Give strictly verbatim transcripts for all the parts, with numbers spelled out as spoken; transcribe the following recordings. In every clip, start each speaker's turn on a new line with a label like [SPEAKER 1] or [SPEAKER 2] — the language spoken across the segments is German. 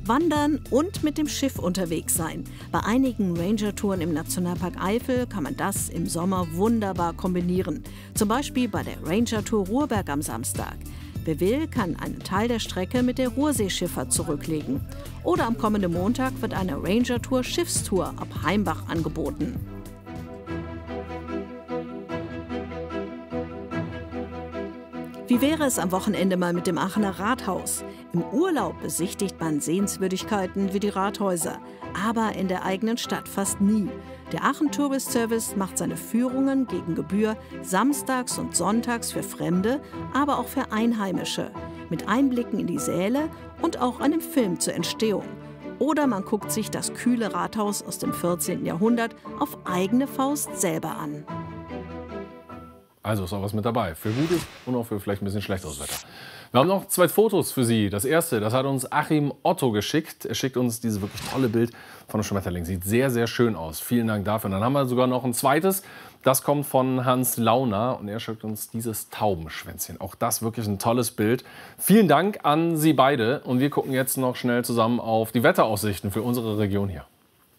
[SPEAKER 1] Wandern und mit dem Schiff unterwegs sein. Bei einigen Ranger-Touren im Nationalpark Eifel kann man das im Sommer wunderbar kombinieren. Zum Beispiel bei der Ranger-Tour Ruhrberg am Samstag. Wer will, kann einen Teil der Strecke mit der Ruhrseeschifffahrt zurücklegen. Oder am kommenden Montag wird eine Ranger-Tour Schiffstour ab Heimbach angeboten. Wie wäre es am Wochenende mal mit dem Aachener Rathaus? Im Urlaub besichtigt man Sehenswürdigkeiten wie die Rathäuser, aber in der eigenen Stadt fast nie. Der Aachen Tourist Service macht seine Führungen gegen Gebühr samstags und sonntags für Fremde, aber auch für Einheimische, mit Einblicken in die Säle und auch einem Film zur Entstehung. Oder man guckt sich das kühle Rathaus aus dem vierzehnten Jahrhundert auf eigene Faust selber an.
[SPEAKER 2] Also ist auch was mit dabei, für gutes und auch für vielleicht ein bisschen schlechteres Wetter. Wir haben noch zwei Fotos für Sie. Das erste, das hat uns Achim Otto geschickt. Er schickt uns dieses wirklich tolle Bild von einem Schmetterling. Sieht sehr, sehr schön aus. Vielen Dank dafür. Und dann haben wir sogar noch ein zweites. Das kommt von Hans Launer und er schickt uns dieses Taubenschwänzchen. Auch das wirklich ein tolles Bild. Vielen Dank an Sie beide. Und wir gucken jetzt noch schnell zusammen auf die Wetteraussichten für unsere Region hier.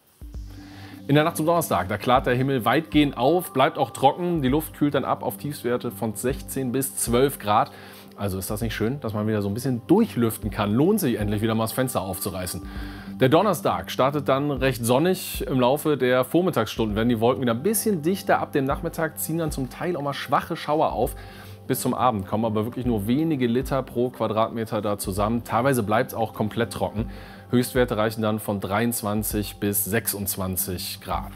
[SPEAKER 2] In der Nacht zum Donnerstag, da klart der Himmel weitgehend auf, bleibt auch trocken. Die Luft kühlt dann ab auf Tiefstwerte von sechzehn bis zwölf Grad. Also ist das nicht schön, dass man wieder so ein bisschen durchlüften kann. Lohnt sich endlich wieder mal das Fenster aufzureißen. Der Donnerstag startet dann recht sonnig. Im Laufe der Vormittagsstunden werden die Wolken wieder ein bisschen dichter. Ab dem Nachmittag ziehen dann zum Teil auch mal schwache Schauer auf. Bis zum Abend kommen aber wirklich nur wenige Liter pro Quadratmeter da zusammen. Teilweise bleibt es auch komplett trocken. Höchstwerte reichen dann von dreiundzwanzig bis sechsundzwanzig Grad.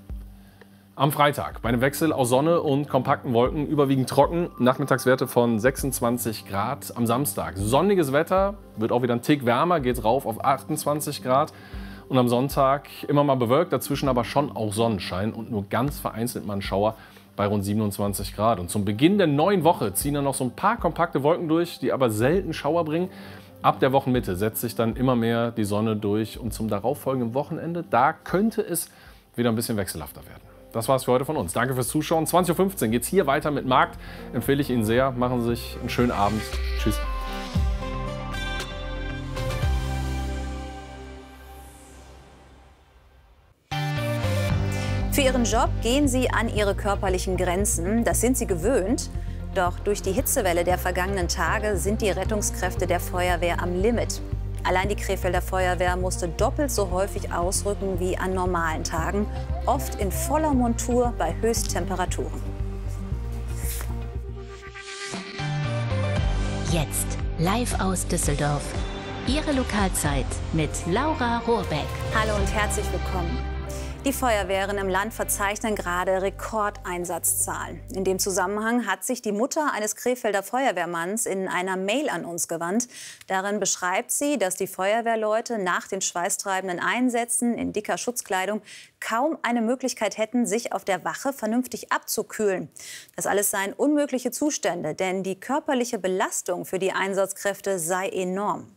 [SPEAKER 2] Am Freitag bei einem Wechsel aus Sonne und kompakten Wolken überwiegend trocken. Nachmittagswerte von sechsundzwanzig Grad. Am Samstag sonniges Wetter, wird auch wieder ein Tick wärmer, geht rauf auf achtundzwanzig Grad. Und am Sonntag immer mal bewölkt, dazwischen aber schon auch Sonnenschein und nur ganz vereinzelt mal ein Schauer bei rund siebenundzwanzig Grad. Und zum Beginn der neuen Woche ziehen dann noch so ein paar kompakte Wolken durch, die aber selten Schauer bringen. Ab der Wochenmitte setzt sich dann immer mehr die Sonne durch und zum darauffolgenden Wochenende, da könnte es wieder ein bisschen wechselhafter werden. Das war's für heute von uns. Danke fürs Zuschauen. zwanzig Uhr fünfzehn geht es hier weiter mit Markt. Empfehle ich Ihnen sehr. Machen Sie sich einen schönen Abend. Tschüss.
[SPEAKER 3] Für Ihren Job gehen Sie an Ihre körperlichen Grenzen. Das sind Sie gewöhnt. Doch durch die Hitzewelle der vergangenen Tage sind die Rettungskräfte der Feuerwehr am Limit. Allein die Krefelder Feuerwehr musste doppelt so häufig ausrücken wie an normalen Tagen, oft in voller Montur bei Höchsttemperaturen.
[SPEAKER 4] Jetzt live aus Düsseldorf. Ihre Lokalzeit mit Laura Rohrbeck.
[SPEAKER 3] Hallo und herzlich willkommen. Die Feuerwehren im Land verzeichnen gerade Rekordeinsatzzahlen. In dem Zusammenhang hat sich die Mutter eines Krefelder Feuerwehrmanns in einer Mail an uns gewandt. Darin beschreibt sie, dass die Feuerwehrleute nach den schweißtreibenden Einsätzen in dicker Schutzkleidung kaum eine Möglichkeit hätten, sich auf der Wache vernünftig abzukühlen. Das alles seien unmögliche Zustände, denn die körperliche Belastung für die Einsatzkräfte sei enorm.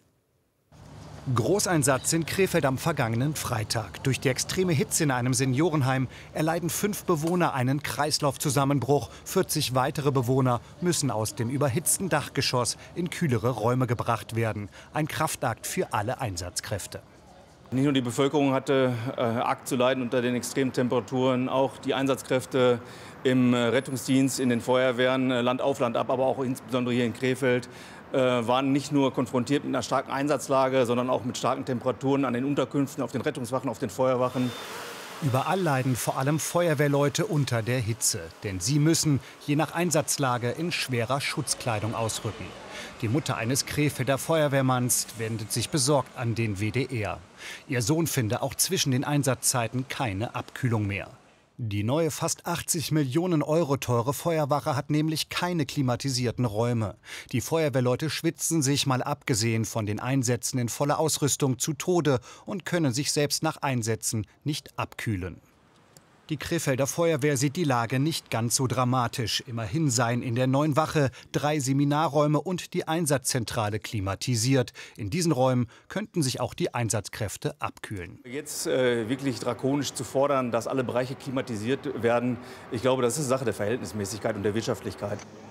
[SPEAKER 5] Großeinsatz in Krefeld am vergangenen Freitag. Durch die extreme Hitze in einem Seniorenheim erleiden fünf Bewohner einen Kreislaufzusammenbruch. vierzig weitere Bewohner müssen aus dem überhitzten Dachgeschoss in kühlere Räume gebracht werden. Ein Kraftakt für alle Einsatzkräfte.
[SPEAKER 6] Nicht nur die Bevölkerung hatte äh, arg zu leiden unter den extremen Temperaturen, auch die Einsatzkräfte im äh, Rettungsdienst, in den Feuerwehren, äh, Land auf, Land ab, aber auch insbesondere hier in Krefeld, äh, waren nicht nur konfrontiert mit einer starken Einsatzlage, sondern auch mit starken Temperaturen an den Unterkünften, auf den Rettungswachen, auf den Feuerwachen.
[SPEAKER 5] Überall leiden vor allem Feuerwehrleute unter der Hitze. Denn sie müssen, je nach Einsatzlage, in schwerer Schutzkleidung ausrücken. Die Mutter eines Krefelder Feuerwehrmanns wendet sich besorgt an den W D R. Ihr Sohn finde auch zwischen den Einsatzzeiten keine Abkühlung mehr. Die neue, fast achtzig Millionen Euro teure Feuerwache hat nämlich keine klimatisierten Räume. Die Feuerwehrleute schwitzen sich, mal abgesehen von den Einsätzen in voller Ausrüstung, zu Tode und können sich selbst nach Einsätzen nicht abkühlen. Die Krefelder Feuerwehr sieht die Lage nicht ganz so dramatisch. Immerhin seien in der neuen Wache drei Seminarräume und die Einsatzzentrale klimatisiert. In diesen Räumen könnten sich auch die Einsatzkräfte abkühlen.
[SPEAKER 6] Jetzt äh, wirklich drakonisch zu fordern, dass alle Bereiche klimatisiert werden, ich glaube, das ist Sache der Verhältnismäßigkeit und der Wirtschaftlichkeit.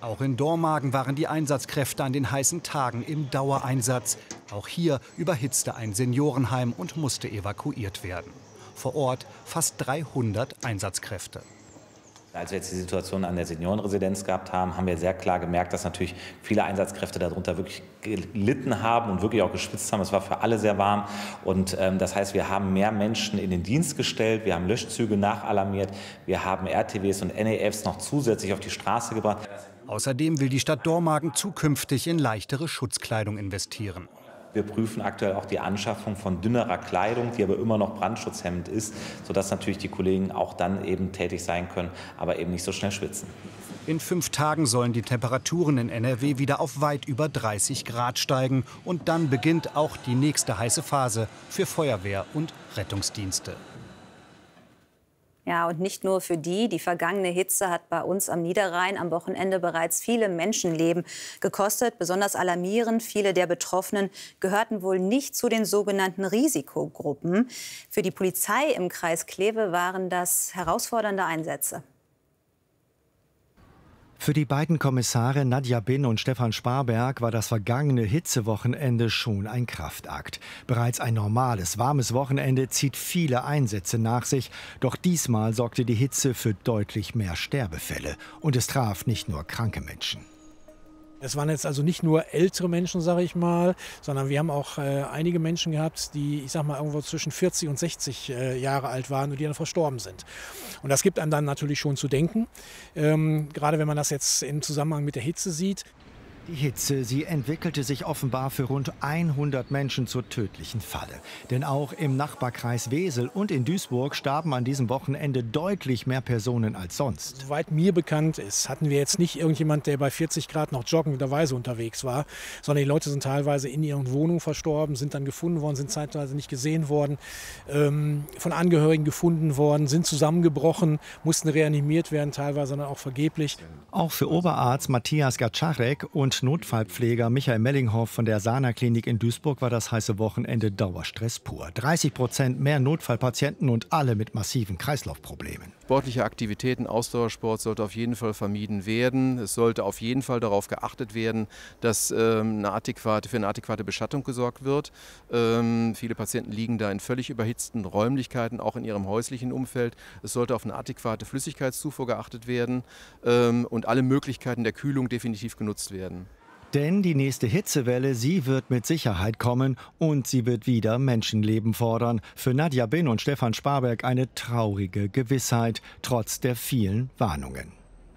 [SPEAKER 5] Auch in Dormagen waren die Einsatzkräfte an den heißen Tagen im Dauereinsatz. Auch hier überhitzte ein Seniorenheim und musste evakuiert werden. Vor Ort fast dreihundert Einsatzkräfte.
[SPEAKER 7] Als wir jetzt die Situation an der Seniorenresidenz gehabt haben, haben wir sehr klar gemerkt, dass natürlich viele Einsatzkräfte darunter wirklich gelitten haben und wirklich auch geschwitzt haben. Es war für alle sehr warm. Und ähm, das heißt, wir haben mehr Menschen in den Dienst gestellt, wir haben Löschzüge nachalarmiert, wir haben R T Ws und N E Fs noch zusätzlich auf die Straße gebracht.
[SPEAKER 5] Außerdem will die Stadt Dormagen zukünftig in leichtere Schutzkleidung investieren.
[SPEAKER 7] Wir prüfen aktuell auch die Anschaffung von dünnerer Kleidung, die aber immer noch brandschutzhemmend ist, sodass natürlich die Kollegen auch dann eben tätig sein können, aber eben nicht so schnell schwitzen.
[SPEAKER 5] In fünf Tagen sollen die Temperaturen in N R W wieder auf weit über dreißig Grad steigen. Und dann beginnt auch die nächste heiße Phase für Feuerwehr und Rettungsdienste.
[SPEAKER 3] Ja, und nicht nur für die. Die vergangene Hitze hat bei uns am Niederrhein am Wochenende bereits viele Menschenleben gekostet. Besonders alarmierend, viele der Betroffenen gehörten wohl nicht zu den sogenannten Risikogruppen. Für die Polizei im Kreis Kleve waren das herausfordernde Einsätze.
[SPEAKER 8] Für die beiden Kommissare Nadja Bin und Stefan Sparberg war das vergangene Hitzewochenende schon ein Kraftakt. Bereits ein normales, warmes Wochenende zieht viele Einsätze nach sich. Doch diesmal sorgte die Hitze für deutlich mehr Sterbefälle. Und es traf nicht nur kranke Menschen.
[SPEAKER 9] Es waren jetzt also nicht nur ältere Menschen, sage ich mal, sondern wir haben auch äh, einige Menschen gehabt, die, ich sag mal, irgendwo zwischen vierzig und sechzig äh, Jahre alt waren und die dann verstorben sind. Und das gibt einem dann natürlich schon zu denken, ähm, gerade wenn man das jetzt im Zusammenhang mit der Hitze sieht.
[SPEAKER 8] Die Hitze, sie entwickelte sich offenbar für rund hundert Menschen zur tödlichen Falle. Denn auch im Nachbarkreis Wesel und in Duisburg starben an diesem Wochenende deutlich mehr Personen als sonst.
[SPEAKER 9] Soweit mir bekannt ist, hatten wir jetzt nicht irgendjemand, der bei vierzig Grad noch joggenderweise unterwegs war, sondern die Leute sind teilweise in ihren Wohnungen verstorben, sind dann gefunden worden, sind zeitweise nicht gesehen worden, ähm, von Angehörigen gefunden worden, sind zusammengebrochen, mussten reanimiert werden, teilweise dann auch vergeblich.
[SPEAKER 8] Auch für Oberarzt Matthias Gatscharek und Notfallpfleger Michael Mellinghoff von der Sana Klinik in Duisburg war das heiße Wochenende Dauerstress pur. dreißig Prozent mehr Notfallpatienten und alle mit massiven Kreislaufproblemen.
[SPEAKER 10] Sportliche Aktivitäten, Ausdauersport sollte auf jeden Fall vermieden werden. Es sollte auf jeden Fall darauf geachtet werden, dass ähm, eine adäquate, für eine adäquate Beschattung gesorgt wird. Ähm, viele Patienten liegen da in völlig überhitzten Räumlichkeiten, auch in ihrem häuslichen Umfeld. Es sollte auf eine adäquate Flüssigkeitszufuhr geachtet werden ähm, und alle Möglichkeiten der Kühlung definitiv genutzt werden.
[SPEAKER 8] Denn die nächste Hitzewelle, sie wird mit Sicherheit kommen und sie wird wieder Menschenleben fordern. Für Nadja Bin und Stefan Sparberg eine traurige Gewissheit, trotz der vielen Warnungen.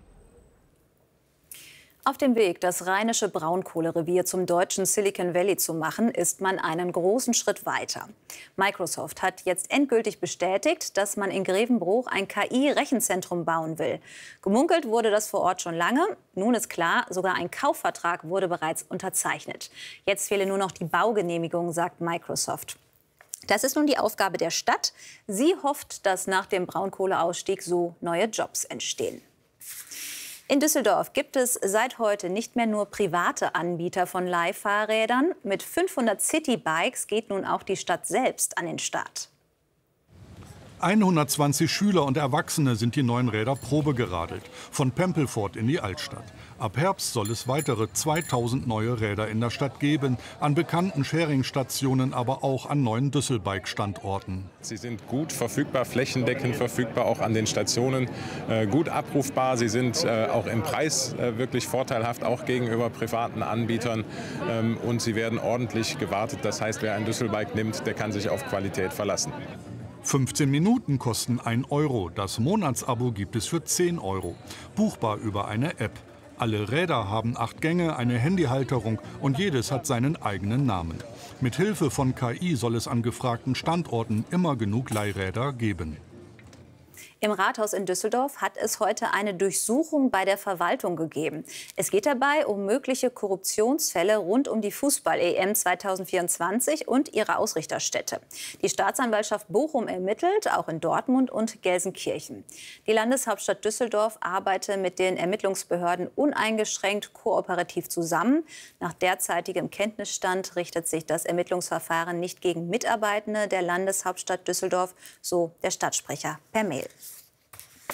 [SPEAKER 3] Auf dem Weg, das rheinische Braunkohlerevier zum deutschen Silicon Valley zu machen, ist man einen großen Schritt weiter. Microsoft hat jetzt endgültig bestätigt, dass man in Grevenbruch ein K I-Rechenzentrum bauen will. Gemunkelt wurde das vor Ort schon lange. Nun ist klar, sogar ein Kaufvertrag wurde bereits unterzeichnet. Jetzt fehle nur noch die Baugenehmigung, sagt Microsoft. Das ist nun die Aufgabe der Stadt. Sie hofft, dass nach dem Braunkohleausstieg so neue Jobs entstehen. In Düsseldorf gibt es seit heute nicht mehr nur private Anbieter von Leihfahrrädern. Mit fünfhundert Citybikes geht nun auch die Stadt selbst an den Start.
[SPEAKER 11] hundertzwanzig Schüler und Erwachsene sind die neuen Räder probegeradelt. Von Pempelfort in die Altstadt. Ab Herbst soll es weitere zweitausend neue Räder in der Stadt geben. An bekannten Sharing-Stationen, aber auch an neuen Düsselbike-Standorten.
[SPEAKER 12] Sie sind gut verfügbar, flächendeckend verfügbar, auch an den Stationen. Äh, gut abrufbar. Sie sind äh, auch im Preis äh, wirklich vorteilhaft, auch gegenüber privaten Anbietern. Ähm, und sie werden ordentlich gewartet. Das heißt, wer ein Düsselbike nimmt, der kann sich auf Qualität verlassen.
[SPEAKER 11] fünfzehn Minuten kosten ein Euro. Das Monatsabo gibt es für zehn Euro. Buchbar über eine App. Alle Räder haben acht Gänge, eine Handyhalterung und jedes hat seinen eigenen Namen. Mit Hilfe von K I soll es an gefragten Standorten immer genug Leihräder geben.
[SPEAKER 3] Im Rathaus in Düsseldorf hat es heute eine Durchsuchung bei der Verwaltung gegeben. Es geht dabei um mögliche Korruptionsfälle rund um die Fußball-E M zweitausendvierundzwanzig und ihre Ausrichterstätte. Die Staatsanwaltschaft Bochum ermittelt, auch in Dortmund und Gelsenkirchen. Die Landeshauptstadt Düsseldorf arbeitet mit den Ermittlungsbehörden uneingeschränkt kooperativ zusammen. Nach derzeitigem Kenntnisstand richtet sich das Ermittlungsverfahren nicht gegen Mitarbeitende der Landeshauptstadt Düsseldorf, so der Stadtsprecher per Mail.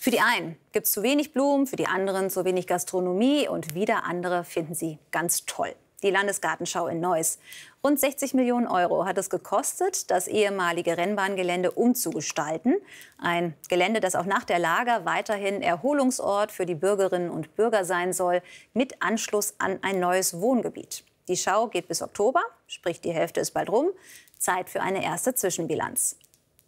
[SPEAKER 3] Für die einen gibt es zu wenig Blumen, für die anderen zu wenig Gastronomie und wieder andere finden sie ganz toll. Die Landesgartenschau in Neuss. Rund sechzig Millionen Euro hat es gekostet, das ehemalige Rennbahngelände umzugestalten. Ein Gelände, das auch nach der Lager weiterhin Erholungsort für die Bürgerinnen und Bürger sein soll, mit Anschluss an ein neues Wohngebiet. Die Schau geht bis Oktober, sprich die Hälfte ist bald rum. Zeit für eine erste Zwischenbilanz.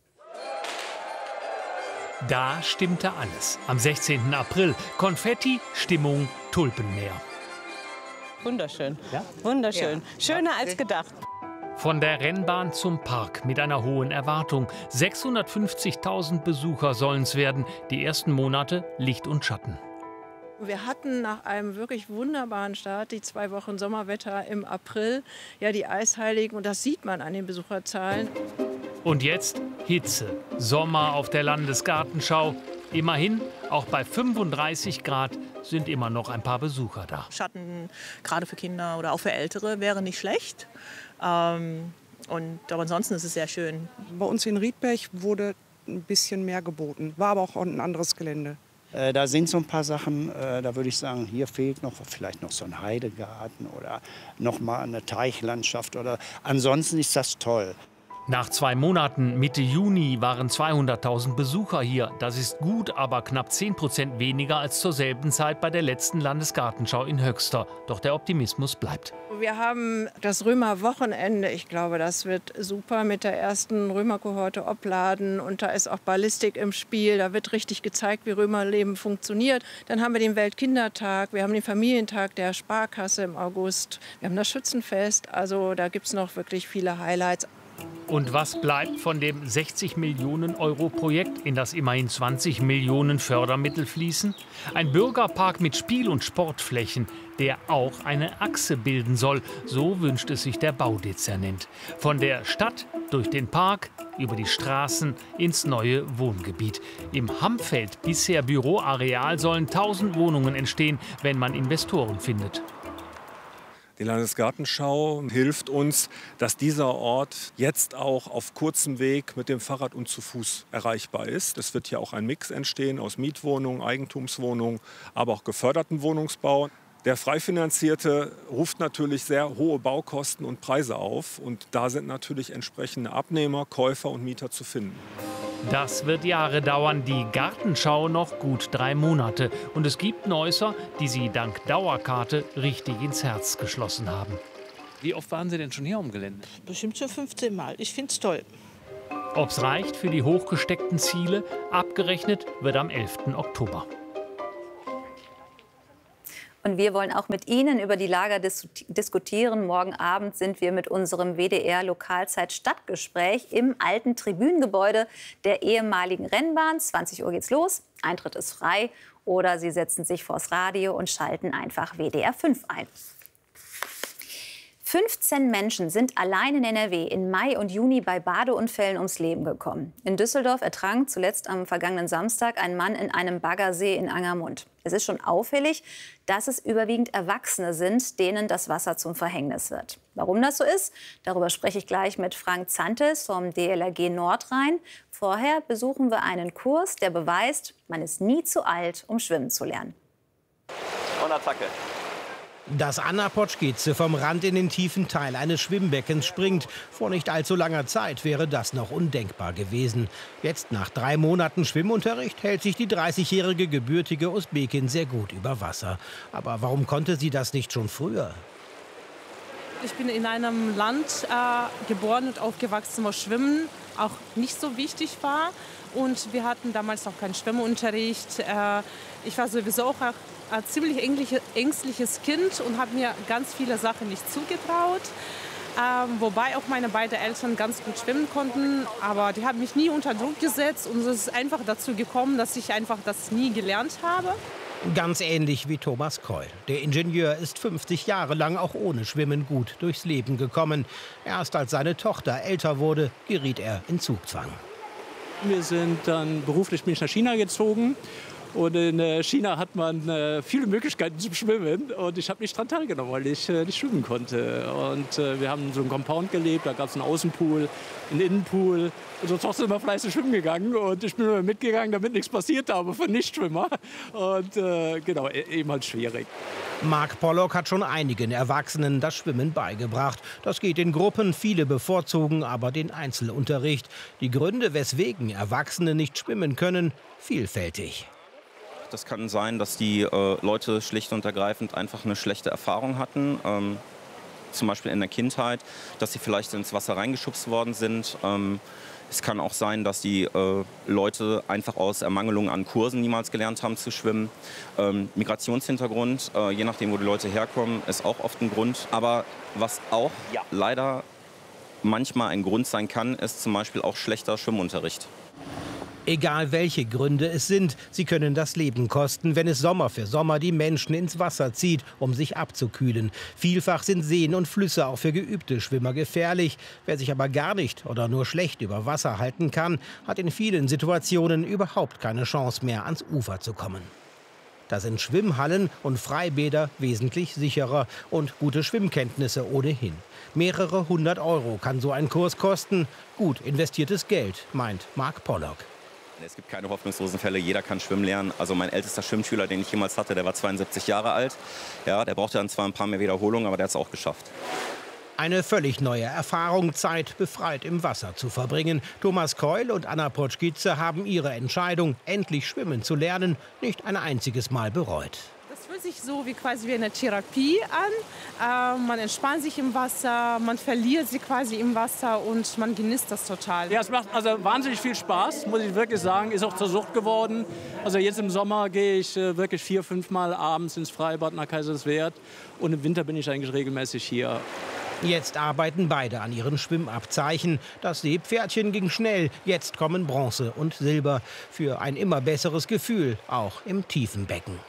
[SPEAKER 13] Da stimmte alles. Am sechzehnten April Konfetti, Stimmung, Tulpenmeer.
[SPEAKER 14] Wunderschön. Ja? Wunderschön. Ja. Schöner als gedacht.
[SPEAKER 13] Von der Rennbahn zum Park mit einer hohen Erwartung. sechshundertfünfzigtausend Besucher sollen es werden. Die ersten Monate Licht und Schatten.
[SPEAKER 15] Wir hatten nach einem wirklich wunderbaren Start, die zwei Wochen Sommerwetter im April, ja die Eisheiligen. Und das sieht man an den Besucherzahlen.
[SPEAKER 13] Und jetzt Hitze. Sommer auf der Landesgartenschau. Immerhin, auch bei fünfunddreißig Grad sind immer noch ein paar Besucher da.
[SPEAKER 16] Schatten, gerade für Kinder oder auch für Ältere, wäre nicht schlecht. Ähm, und, aber ansonsten ist es sehr schön.
[SPEAKER 17] Bei uns in Riedberg wurde ein bisschen mehr geboten, war aber auch ein anderes Gelände.
[SPEAKER 18] Äh, da sind so ein paar Sachen, äh, da würde ich sagen, hier fehlt noch vielleicht noch so ein Heidegarten oder noch mal eine Teichlandschaft. Oder ansonsten ist das toll.
[SPEAKER 13] Nach zwei Monaten, Mitte Juni, waren zweihunderttausend Besucher hier. Das ist gut, aber knapp zehn Prozent weniger als zur selben Zeit bei der letzten Landesgartenschau in Höxter. Doch der Optimismus bleibt.
[SPEAKER 15] Wir haben das Römerwochenende. Ich glaube, das wird super mit der ersten Römerkohorte Opladen. Und da ist auch Ballistik im Spiel. Da wird richtig gezeigt, wie Römerleben funktioniert. Dann haben wir den Weltkindertag. Wir haben den Familientag der Sparkasse im August. Wir haben das Schützenfest. Also da gibt es noch wirklich viele Highlights.
[SPEAKER 13] Und was bleibt von dem sechzig Millionen Euro Projekt, in das immerhin zwanzig Millionen Fördermittel fließen? Ein Bürgerpark mit Spiel- und Sportflächen, der auch eine Achse bilden soll. So wünscht es sich der Baudezernent. Von der Stadt durch den Park, über die Straßen ins neue Wohngebiet. Im Hammfeld, bisher Büroareal, sollen tausend Wohnungen entstehen, wenn man Investoren findet.
[SPEAKER 19] Die Landesgartenschau hilft uns, dass dieser Ort jetzt auch auf kurzem Weg mit dem Fahrrad und zu Fuß erreichbar ist. Es wird hier auch ein Mix entstehen aus Mietwohnungen, Eigentumswohnungen, aber auch geförderten Wohnungsbau. Der frei finanzierte ruft natürlich sehr hohe Baukosten und Preise auf. Und da sind natürlich entsprechende Abnehmer, Käufer und Mieter zu finden.
[SPEAKER 13] Das wird Jahre dauern, die Gartenschau noch gut drei Monate. Und es gibt Neusser, die sie dank Dauerkarte richtig ins Herz geschlossen haben.
[SPEAKER 20] Wie oft waren Sie denn schon hier am Gelände?
[SPEAKER 16] Bestimmt schon fünfzehn Mal. Ich finde es toll.
[SPEAKER 13] Ob's reicht für die hochgesteckten Ziele, abgerechnet wird am elften Oktober.
[SPEAKER 3] Und wir wollen auch mit Ihnen über die Lager dis diskutieren. Morgen Abend sind wir mit unserem W D R-Lokalzeit-Stadtgespräch im alten Tribünengebäude der ehemaligen Rennbahn. zwanzig Uhr geht's los. Eintritt ist frei. Oder Sie setzen sich vors Radio und schalten einfach W D R fünf ein. fünfzehn Menschen sind allein in N R W in Mai und Juni bei Badeunfällen ums Leben gekommen. In Düsseldorf ertrank zuletzt am vergangenen Samstag ein Mann in einem Baggersee in Angermund. Es ist schon auffällig, dass es überwiegend Erwachsene sind, denen das Wasser zum Verhängnis wird. Warum das so ist, darüber spreche ich gleich mit Frank Zantes vom D L R G Nordrhein. Vorher besuchen wir einen Kurs, der beweist, man ist nie zu alt, um schwimmen zu lernen.
[SPEAKER 21] Und Attacke.
[SPEAKER 22] Dass Anna Potschkitze vom Rand in den tiefen Teil eines Schwimmbeckens springt. Vor nicht allzu langer Zeit wäre das noch undenkbar gewesen. Jetzt, nach drei Monaten Schwimmunterricht, hält sich die dreißigjährige gebürtige Usbekin sehr gut über Wasser. Aber warum konnte sie das nicht schon früher?
[SPEAKER 23] Ich bin in einem Land äh, geboren und aufgewachsen, wo Schwimmen auch nicht so wichtig war. Und wir hatten damals auch keinen Schwimmunterricht. Äh, ich war sowieso auch ein ziemlich ängstliches Kind und habe mir ganz viele Sachen nicht zugetraut. Ähm, wobei auch meine beiden Eltern ganz gut schwimmen konnten. Aber die haben mich nie unter Druck gesetzt. Und es ist einfach dazu gekommen, dass ich einfach das nie gelernt habe.
[SPEAKER 22] Ganz ähnlich wie Thomas Keul. Der Ingenieur ist fünfzig Jahre lang auch ohne Schwimmen gut durchs Leben gekommen. Erst als seine Tochter älter wurde, geriet er in Zugzwang.
[SPEAKER 24] Wir sind dann beruflich bin ich nach China gezogen
[SPEAKER 1] Und in äh, China hat man äh, viele Möglichkeiten zum Schwimmen. Und ich habe nicht daran teilgenommen, weil ich äh, nicht schwimmen konnte. Und äh, wir haben in so einem Compound gelebt, da gab es einen Außenpool, einen Innenpool. Unsere Tochter ist immer fleißig schwimmen gegangen und ich bin immer mitgegangen, damit nichts passiert habe für Nichtschwimmer. Und äh, genau, eben halt schwierig.
[SPEAKER 22] Mark Pollock hat schon einigen Erwachsenen das Schwimmen beigebracht. Das geht in Gruppen, viele bevorzugen aber den Einzelunterricht. Die Gründe, weswegen Erwachsene nicht schwimmen können, vielfältig.
[SPEAKER 2] Das kann sein, dass die äh, Leute schlicht und ergreifend einfach eine schlechte Erfahrung hatten. Ähm, zum Beispiel in der Kindheit, dass sie vielleicht ins Wasser reingeschubst worden sind. Ähm, Es kann auch sein, dass die äh, Leute einfach aus Ermangelung an Kursen niemals gelernt haben zu schwimmen. Ähm, Migrationshintergrund, äh, je nachdem, wo die Leute herkommen, ist auch oft ein Grund. Aber was auch ja. leider manchmal ein Grund sein kann, ist zum Beispiel auch schlechter Schwimmunterricht.
[SPEAKER 22] Egal welche Gründe es sind, sie können das Leben kosten, wenn es Sommer für Sommer die Menschen ins Wasser zieht, um sich abzukühlen. Vielfach sind Seen und Flüsse auch für geübte Schwimmer gefährlich. Wer sich aber gar nicht oder nur schlecht über Wasser halten kann, hat in vielen Situationen überhaupt keine Chance mehr, ans Ufer zu kommen. Da sind Schwimmhallen und Freibäder wesentlich sicherer und gute Schwimmkenntnisse ohnehin. Mehrere hundert Euro kann so ein Kurs kosten. Gut investiertes Geld, meint Mark Pollock.
[SPEAKER 2] Es gibt keine hoffnungslosen Fälle, jeder kann schwimmen lernen. Also mein ältester Schwimmschüler, den ich jemals hatte, der war zweiundsiebzig Jahre alt. Ja, der brauchte dann zwar ein paar mehr Wiederholungen, aber der hat es auch geschafft.
[SPEAKER 22] Eine völlig neue Erfahrung, Zeit befreit im Wasser zu verbringen. Thomas Keul und Anna Potschkitze haben ihre Entscheidung, endlich schwimmen zu lernen, nicht ein einziges Mal bereut.
[SPEAKER 23] Das fühlt sich so wie quasi wie eine Therapie an. Äh, man entspannt sich im Wasser, man verliert sich quasi im Wasser und man genießt das total.
[SPEAKER 1] Ja, es macht also wahnsinnig viel Spaß, muss ich wirklich sagen. Ist auch zur Sucht geworden. Also jetzt im Sommer gehe ich äh, wirklich vier, fünf Mal abends ins Freibad nach Kaiserswerth. Und im Winter bin ich eigentlich regelmäßig hier.
[SPEAKER 22] Jetzt arbeiten beide an ihren Schwimmabzeichen. Das Seepferdchen ging schnell. Jetzt kommen Bronze und Silber für ein immer besseres Gefühl, auch im tiefen Becken.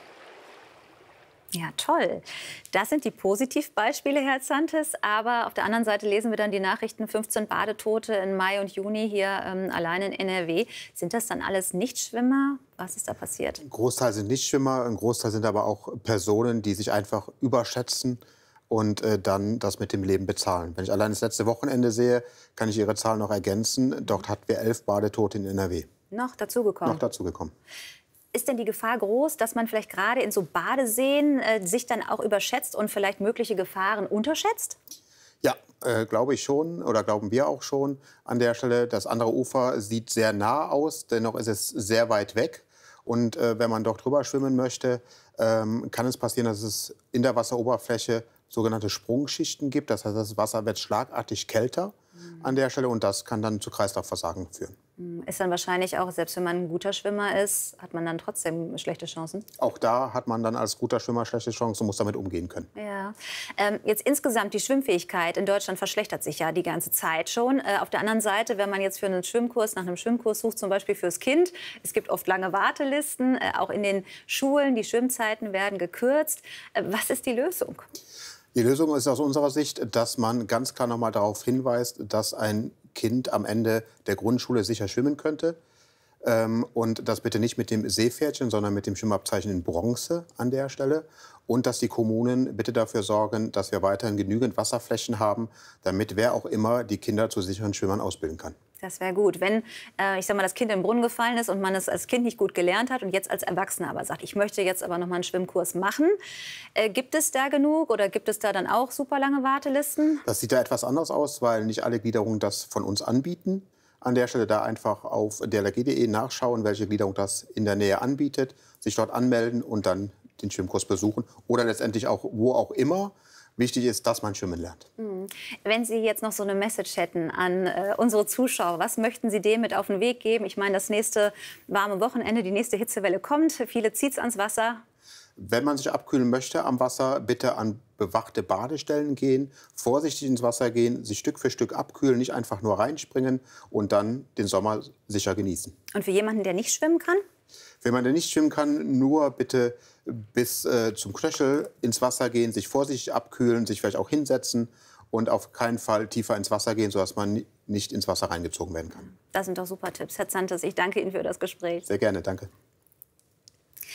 [SPEAKER 3] Ja, toll. Das sind die Positivbeispiele, Herr Zantes. Aber auf der anderen Seite lesen wir dann die Nachrichten, fünfzehn Badetote im Mai und Juni hier ähm, allein in N R W. Sind das dann alles Nichtschwimmer? Was ist da passiert?
[SPEAKER 4] Ein Großteil sind Nichtschwimmer, ein Großteil sind aber auch Personen, die sich einfach überschätzen und äh, dann das mit dem Leben bezahlen. Wenn ich allein das letzte Wochenende sehe, kann ich Ihre Zahl noch ergänzen. Dort hatten wir elf Badetote in N R W.
[SPEAKER 3] Noch dazugekommen?
[SPEAKER 4] Noch dazugekommen.
[SPEAKER 3] Ist denn die Gefahr groß, dass man vielleicht gerade in so Badeseen äh, sich dann auch überschätzt und vielleicht mögliche Gefahren unterschätzt?
[SPEAKER 4] Ja, äh, glaube ich schon oder glauben wir auch schon an der Stelle. Das andere Ufer sieht sehr nah aus, dennoch ist es sehr weit weg. Und äh, wenn man dort drüber schwimmen möchte, ähm, kann es passieren, dass es in der Wasseroberfläche sogenannte Sprungschichten gibt. Das heißt, das Wasser wird schlagartig kälter mhm. an der Stelle und das kann dann zu Kreislaufversagen führen.
[SPEAKER 3] Ist dann wahrscheinlich auch, selbst wenn man ein guter Schwimmer ist, hat man dann trotzdem schlechte Chancen?
[SPEAKER 4] Auch da hat man dann als guter Schwimmer schlechte Chancen und muss damit umgehen können.
[SPEAKER 3] Ja. Ähm, jetzt insgesamt die Schwimmfähigkeit in Deutschland verschlechtert sich ja die ganze Zeit schon. Äh, auf der anderen Seite, wenn man jetzt für einen Schwimmkurs nach einem Schwimmkurs sucht, zum Beispiel fürs Kind, es gibt oft lange Wartelisten, äh, auch in den Schulen, die Schwimmzeiten werden gekürzt. Äh, was ist die Lösung?
[SPEAKER 4] Die Lösung ist aus unserer Sicht, dass man ganz klar noch mal darauf hinweist, dass ein Kind am Ende der Grundschule sicher schwimmen könnte. Ähm, und das bitte nicht mit dem Seepferdchen, sondern mit dem Schwimmabzeichen in Bronze an der Stelle. Und dass die Kommunen bitte dafür sorgen, dass wir weiterhin genügend Wasserflächen haben, damit wer auch immer die Kinder zu sicheren Schwimmern ausbilden kann.
[SPEAKER 3] Das wäre gut. Wenn, äh, ich sag mal, das Kind in den Brunnen gefallen ist und man es als Kind nicht gut gelernt hat und jetzt als Erwachsener aber sagt, ich möchte jetzt aber noch mal einen Schwimmkurs machen. Äh, gibt es da genug oder gibt es da dann auch super lange Wartelisten?
[SPEAKER 4] Das sieht da etwas anders aus, weil nicht alle Gliederungen das von uns anbieten. An der Stelle da einfach auf d l r g punkt d e nachschauen, welche Gliederung das in der Nähe anbietet, sich dort anmelden und dann den Schwimmkurs besuchen oder letztendlich auch wo auch immer. Wichtig ist, dass man schwimmen lernt.
[SPEAKER 3] Wenn Sie jetzt noch so eine Message hätten an äh, unsere Zuschauer, was möchten Sie dem mit auf den Weg geben? Ich meine, das nächste warme Wochenende, die nächste Hitzewelle kommt. Viele zieht es ans Wasser.
[SPEAKER 4] Wenn man sich abkühlen möchte am Wasser, bitte an bewachte Badestellen gehen, vorsichtig ins Wasser gehen, sich Stück für Stück abkühlen, nicht einfach nur reinspringen und dann den Sommer sicher genießen.
[SPEAKER 3] Und für jemanden, der nicht schwimmen kann?
[SPEAKER 4] Wenn man nicht schwimmen kann, nur bitte bis äh, zum Knöchel ins Wasser gehen, sich vorsichtig abkühlen, sich vielleicht auch hinsetzen und auf keinen Fall tiefer ins Wasser gehen, sodass man nicht ins Wasser reingezogen werden kann.
[SPEAKER 3] Das sind doch super Tipps. Herr Zantes, ich danke Ihnen für das Gespräch.
[SPEAKER 4] Sehr gerne, danke.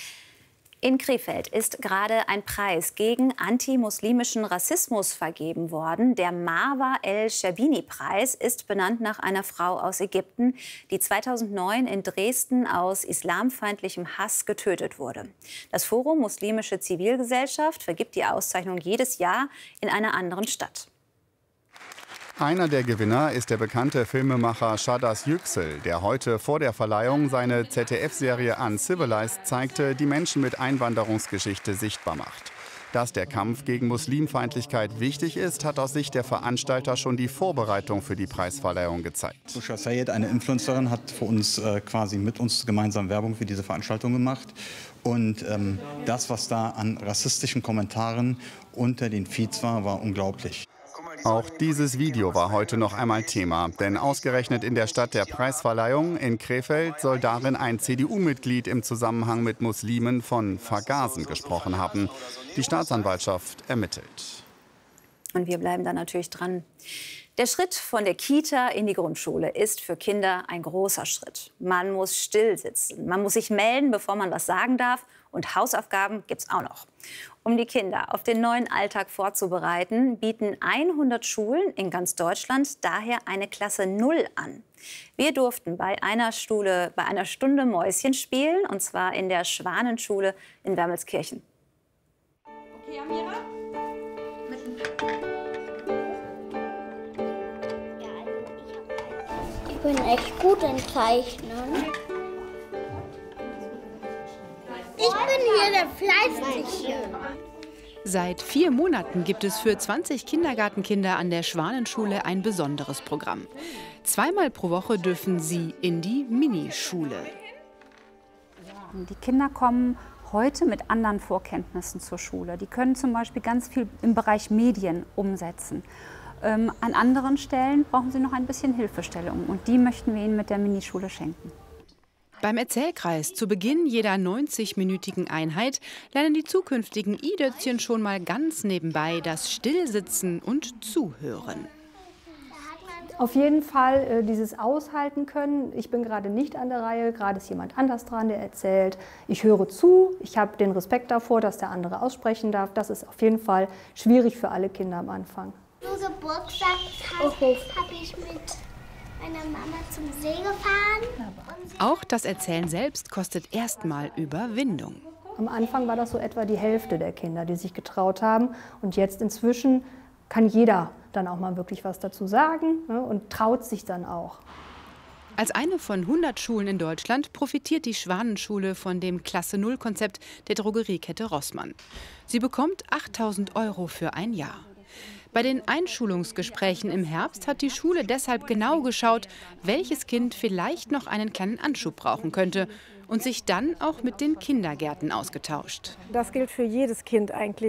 [SPEAKER 3] In Krefeld ist gerade ein Preis gegen antimuslimischen Rassismus vergeben worden. Der Marwa El-Sherbini-Preis ist benannt nach einer Frau aus Ägypten, die zweitausendneun in Dresden aus islamfeindlichem Hass getötet wurde. Das Forum Muslimische Zivilgesellschaft vergibt die Auszeichnung jedes Jahr in einer anderen Stadt.
[SPEAKER 5] Einer der Gewinner ist der bekannte Filmemacher Shadas Yüksel, der heute vor der Verleihung seine Z D F-Serie Uncivilized zeigte, die Menschen mit Einwanderungsgeschichte sichtbar macht. Dass der Kampf gegen Muslimfeindlichkeit wichtig ist, hat aus Sicht der Veranstalter schon die Vorbereitung für die Preisverleihung gezeigt.
[SPEAKER 6] Susha Sayed, eine Influencerin, hat für uns äh, quasi mit uns gemeinsam Werbung für diese Veranstaltung gemacht. Und ähm, das, was da an rassistischen Kommentaren unter den Feeds war, war unglaublich.
[SPEAKER 5] Auch dieses Video war heute noch einmal Thema, denn ausgerechnet in der Stadt der Preisverleihung in Krefeld soll darin ein C D U-Mitglied im Zusammenhang mit Muslimen von Vergasen gesprochen haben. Die Staatsanwaltschaft ermittelt.
[SPEAKER 3] Und wir bleiben da natürlich dran. Der Schritt von der Kita in die Grundschule ist für Kinder ein großer Schritt. Man muss still sitzen, man muss sich melden, bevor man was sagen darf. Und Hausaufgaben gibt's auch noch. Um die Kinder auf den neuen Alltag vorzubereiten, bieten hundert Schulen in ganz Deutschland daher eine Klasse null an. Wir durften bei einer, Schule, bei einer Stunde Mäuschen spielen, und zwar in der Schwanenschule in Wermelskirchen.
[SPEAKER 7] Okay, Amira?
[SPEAKER 24] Ich bin echt gut in Zeichnen. Ich bin hier der Fleißige.
[SPEAKER 25] Seit vier Monaten gibt es für zwanzig Kindergartenkinder an der Schwanenschule ein besonderes Programm. Zweimal pro Woche dürfen sie in die Minischule.
[SPEAKER 26] Die Kinder kommen heute mit anderen Vorkenntnissen zur Schule. Die können zum Beispiel ganz viel im Bereich Medien umsetzen. Ähm, an anderen Stellen brauchen sie noch ein bisschen Hilfestellung, und die möchten wir ihnen mit der Minischule schenken.
[SPEAKER 25] Beim Erzählkreis zu Beginn jeder neunzig-minütigen Einheit lernen die zukünftigen I-Dötzchen schon mal ganz nebenbei das Stillsitzen und Zuhören.
[SPEAKER 27] Auf jeden Fall äh, dieses Aushalten können. Ich bin gerade nicht an der Reihe, gerade ist jemand anders dran, der erzählt. Ich höre zu, ich habe den Respekt davor, dass der andere aussprechen darf. Das ist auf jeden Fall schwierig für alle Kinder am Anfang.
[SPEAKER 24] Zum Geburtstag habe ich mit meiner Mama zum See gefahren.
[SPEAKER 25] Auch das Erzählen selbst kostet erstmal Überwindung.
[SPEAKER 27] Am Anfang war das so etwa die Hälfte der Kinder, die sich getraut haben. Und jetzt inzwischen kann jeder dann auch mal wirklich was dazu sagen, ne, und traut sich dann auch.
[SPEAKER 25] Als eine von hundert Schulen in Deutschland profitiert die Schwanenschule von dem Klasse-Null-Konzept der Drogeriekette Rossmann. Sie bekommt achttausend Euro für ein Jahr. Bei den Einschulungsgesprächen im Herbst hat die Schule deshalb genau geschaut, welches Kind vielleicht noch einen kleinen Anschub brauchen könnte, und sich dann auch mit den Kindergärten ausgetauscht.
[SPEAKER 28] Das gilt für jedes Kind eigentlich.